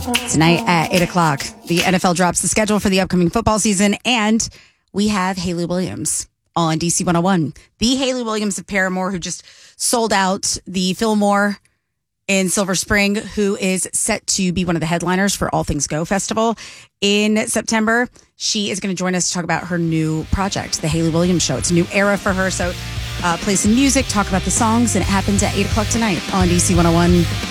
Tonight at 8 o'clock, the NFL drops the schedule for the upcoming football season, and we have Hayley Williams on DC 101. The Hayley Williams of Paramore, who just sold out the Fillmore in Silver Spring, who is set to be one of the headliners for All Things Go Festival in September. She is going to join us to talk about her new project, The Hayley Williams Show. It's a new era for her, so play some music, talk about the songs, and it happens at 8 o'clock tonight on DC 101.